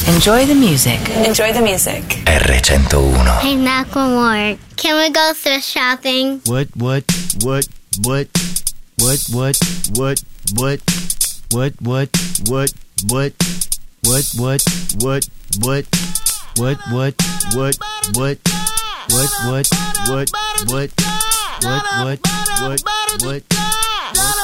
Enjoy the music. Enjoy the music. R101. Hey, Macklemore, can we go thrift shopping? What? What?